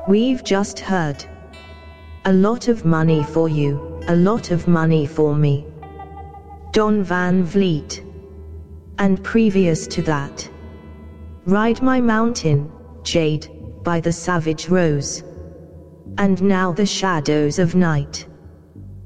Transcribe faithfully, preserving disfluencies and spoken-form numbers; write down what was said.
We've just heard. A lot of money for you, a lot of money for me. Don Van Vliet. And previous to that, Ride My Mountain, Jade, by the Savage Rose. And now The Shadows of Night.